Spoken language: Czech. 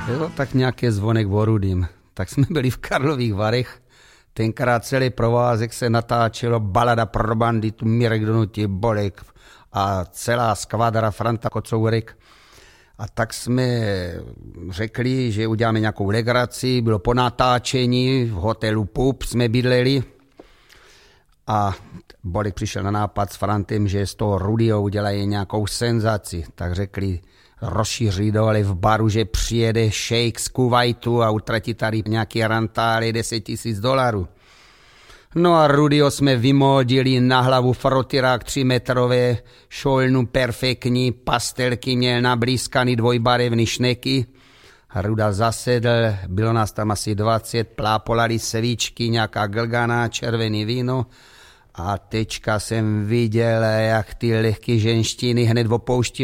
Jo, tak nějaký zvonek o Rudým. Tak jsme byli v Karlových Varech. Tenkrát celý provázek se natáčelo balada pro banditu, Mirek Donutí, Bolek a celá skvadra Franta Kocourek. A tak jsme řekli, že uděláme nějakou legraci, bylo po natáčení, v hotelu Pup jsme bydleli. A Bolek přišel na nápad s Frantem, že z toho Rudyho udělají nějakou senzaci. Tak řekli, rozšíří dole v baru, že přijede šejk z Kuwaitu a utratí tady nějaký rantály $10,000. No a Rudyho jsme vymodili na hlavu frotirák 3metrové, šolnu perfektní, pastelky měl nablízkaný dvojbarevný šneky. Ruda zasedl, bylo nás tam asi 20, plápolali svíčky, nějaká glgana, červený víno. A teďka jsem viděl, jak ty lehké ženštiny hned opouští